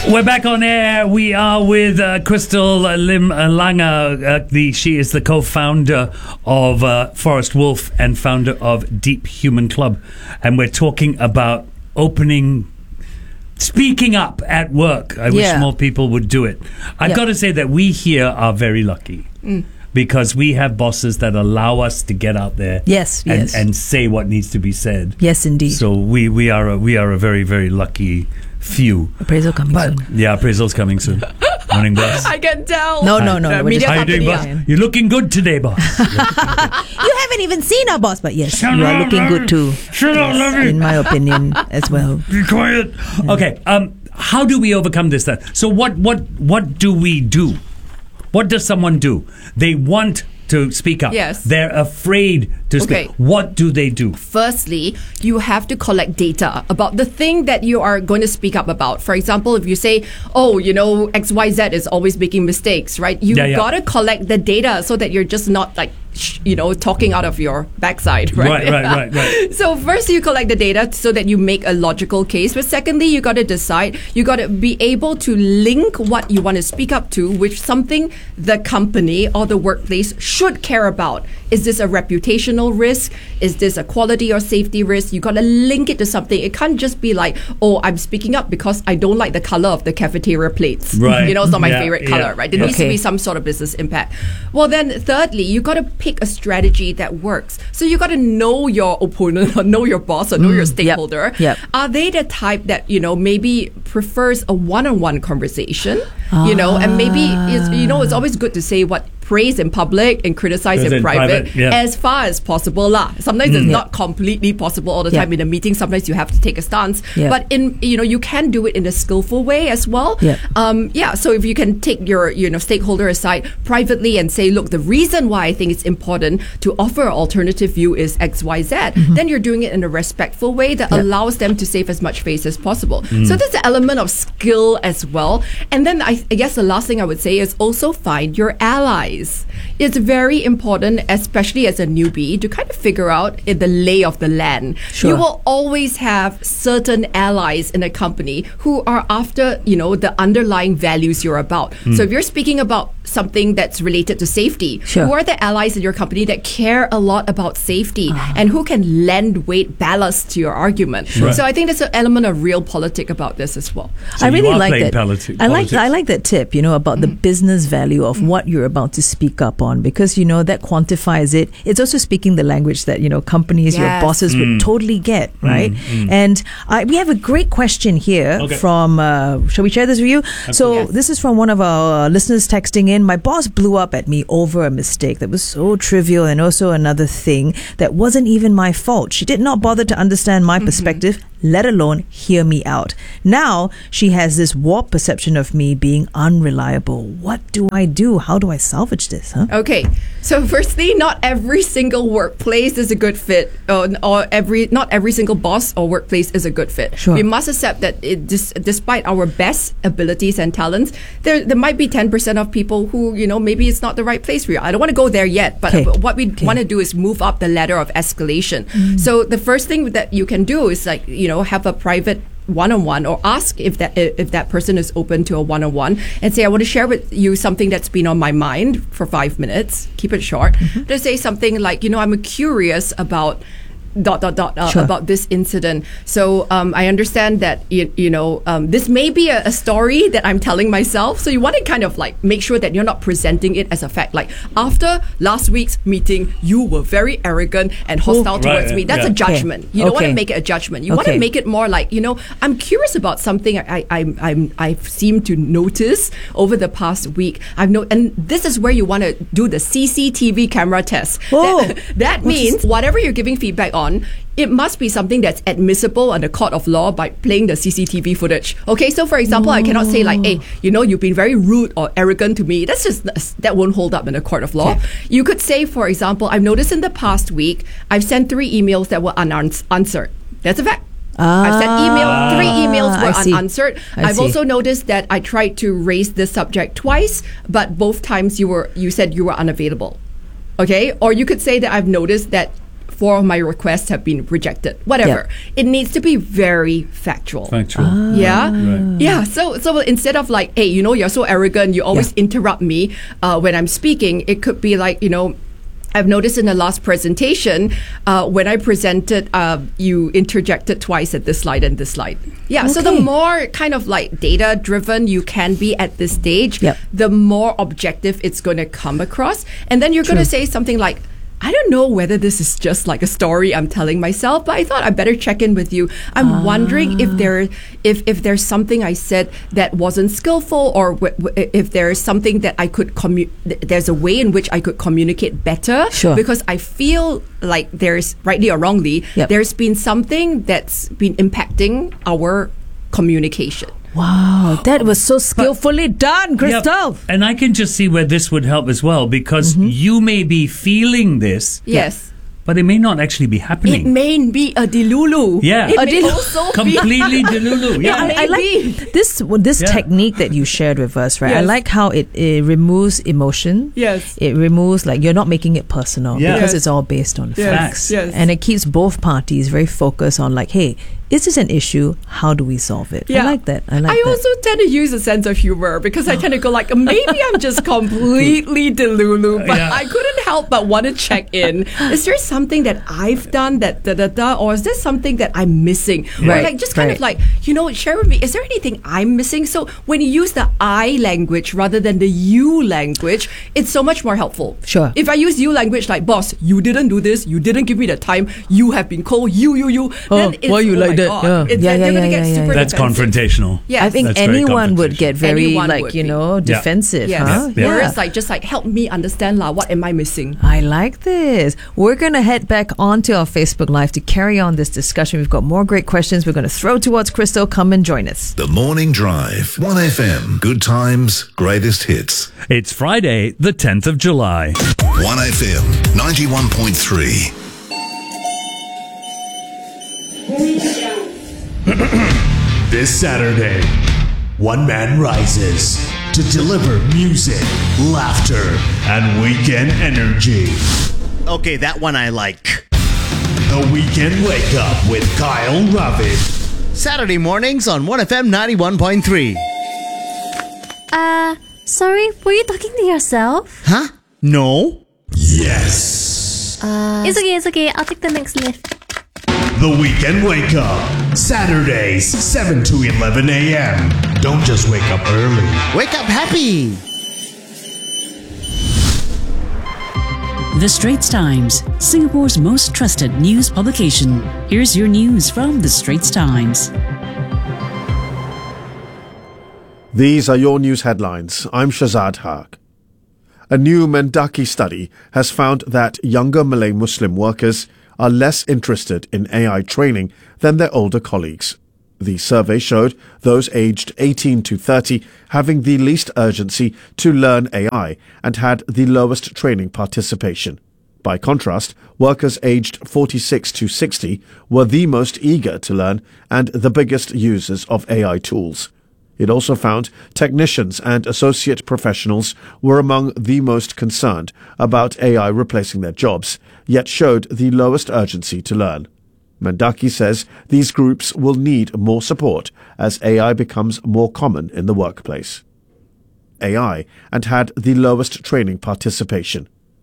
We're back on air. We are with Crystal Lim Langer. She is the co-founder of Forest Wolf and founder of Deep Human Club. And we're talking about speaking up at work. I wish more people would do it. I've got to say that we here are very lucky. Because we have bosses that allow us to get out there and say what needs to be said. Yes, indeed. So we are a very, very lucky few. Appraisal coming soon. Yeah, appraisal's coming soon. Morning, boss. I can tell. No. Media How you doing, boss? You're looking good today, boss. You haven't even seen our boss, but yes, Shut you are up, looking Lovey. good too. Shut up, Lovey. In my opinion, as well. Be quiet. Okay. How do we overcome this then? So what do we do? What does someone do? They want to speak up. Yes. They're afraid to speak. Okay. What do they do? Firstly, you have to collect data about the thing that you are going to speak up about. For example, if you say, XYZ is always making mistakes, right? You've got to collect the data so that you're just not like, talking out of your backside, right? Right. So first you collect the data so that you make a logical case. But secondly, you got to decide, you got to be able to link what you want to speak up to with something the company or the workplace should care about. Is this a reputational risk? Is this a quality or safety risk? You got to link it to something. It can't just be like, I'm speaking up because I don't like the color of the cafeteria plates. Right. It's not my favorite color, right? There needs to be some sort of business impact. Well, then thirdly, you got to pick a strategy that works. So you got to know your opponent or know your boss or know your stakeholder. Yep. Are they the type that, maybe prefers a one-on-one conversation? And maybe it's always good to say what praise in public and criticize in private as far as possible lah. Sometimes it's not completely possible all the time in a meeting. Sometimes you have to take a stance, but you can do it in a skillful way as well. So if you can take your stakeholder aside privately and say, look, the reason why I think it's important to offer an alternative view is XYZ, then you're doing it in a respectful way that allows them to save as much face as possible. So there's an element of skill as well. And then I guess the last thing I would say is also find your allies. It's very important, especially as a newbie, to kind of figure out the lay of the land. Sure. You will always have certain allies in a company who are after, the underlying values you're about. So if you're speaking about something that's related to safety, who are the allies in your company that care a lot about safety and who can lend weight, ballast to your argument? So I think there's an element of realpolitik about this as well. So I really you are like playing that. politics. I like that tip, about the business value of what you're about to speak up on, because that quantifies it. It's also speaking the language that companies, your bosses would totally get, right? And we have a great question here from. Shall we share this with you? So this is from one of our listeners texting in. My boss blew up at me over a mistake that was so trivial, and also another thing that wasn't even my fault. She did not bother to understand my perspective, let alone hear me out. Now she has this warped perception of me being unreliable. What do I do? How do I salvage this? Okay, so firstly, not every single workplace is a good fit, or not every single boss or workplace is a good fit. Sure. We must accept that despite our best abilities and talents, there might be 10% of people who maybe it's not the right place for you. I don't want to go there yet, but what we want to do is move up the ladder of escalation. So the first thing that you can do is have a private one-on-one, or ask if that person is open to a one-on-one, and say, I want to share with you something that's been on my mind for 5 minutes. Keep it short. To say something like, I'm curious about about this incident. So I understand that this may be a story that I'm telling myself. So you want to kind of make sure that you're not presenting it as a fact. Like, after last week's meeting, you were very arrogant and hostile towards me. That's a judgment. You don't want to make it a judgment. You want to make it more like, I'm curious about something I've seemed to notice over the past week. And this is where you want to do the CCTV camera test. That means whatever you're giving feedback on, it must be something that's admissible under court of law by playing the CCTV footage. Okay, so for example, I cannot say hey, you've been very rude or arrogant to me. That won't hold up in a court of law. You could say, for example, I've noticed in the past week, I've sent 3 emails that were unanswered. That's a fact. I've sent 3 emails were unanswered. I've also noticed that I tried to raise this subject twice, but both times you said you were unavailable. Okay, or you could say that I've noticed that 4 of my requests have been rejected. Whatever. It needs to be very factual. Yeah. Right. Yeah. So instead of like, hey, you're so arrogant, you always interrupt me when I'm speaking, it could be like, I've noticed in the last presentation, when I presented, you interjected twice at this slide and this slide. Yeah, okay. So the more kind of like data-driven you can be at this stage, the more objective it's going to come across. And then you're going to say something like, I don't know whether this is just like a story I'm telling myself, but I thought I'd better check in with you. I'm wondering if there's something I said that wasn't skillful, or if there's something that I could there's a way in which I could communicate better. Sure. Because I feel like there's, rightly or wrongly, there's been something that's been impacting our communication. Wow, that was so skillfully done, Crystal. And I can just see where this would help as well, because you may be feeling this. Yes. But it may not actually be happening. It may be a delulu. Yeah. It may also completely delulu. Yeah. I like this technique that you shared with us, right? Yes. I like how it removes emotion. Yes. It removes, like, you're not making it personal because it's all based on facts. Yes. And it keeps both parties very focused on, like, hey, is this an issue? How do we solve it? Yeah. I like that. I also tend to use a sense of humor, because I tend to go like, maybe I'm just completely delulu, but I couldn't help but want to check in. Is there something that I've done that or is there something that I'm missing? Right. Or like just kind of like, share with me, is there anything I'm missing? So when you use the I language rather than the you language, it's so much more helpful. Sure. If I use you language like, boss, you didn't do this, you didn't give me the time, you have been cold, you, then it's, why you like that? They're going to get super That's defensive. confrontational. Yeah, I think That's very anyone would get very, Anyone like, would be. defensive. Yes. Huh? Whereas just help me understand what am I missing? I like this. We're going to head back onto our Facebook Live to carry on this discussion. We've got more great questions we're going to throw towards Crystal. Come and join us. The Morning Drive. 1FM. Good times, greatest hits. It's Friday, the 10th of July. 1FM 91.3. This Saturday, one man rises to deliver music, laughter, and weekend energy. Okay, that one I like. The Weekend Wake Up with Kyle Ravid. Saturday mornings on 1FM 91.3. Sorry, were you talking to yourself? Huh? No? Yes. It's okay, I'll take the next lift. The Weekend Wake Up. Saturdays, 7 to 11 a.m. Don't just wake up early. Wake up happy. The Straits Times, Singapore's most trusted news publication. Here's your news from The Straits Times. These are your news headlines. I'm Shazad Haq. A new Mendaki study has found that younger Malay Muslim workers are less interested in AI training than their older colleagues. The survey showed those aged 18 to 30 having the least urgency to learn AI and had the lowest training participation. By contrast, workers aged 46 to 60 were the most eager to learn and the biggest users of AI tools. It also found technicians and associate professionals were among the most concerned about AI replacing their jobs, yet showed the lowest urgency to learn. Mendaki says these groups will need more support as AI becomes more common in the workplace. AI and had the lowest training participation.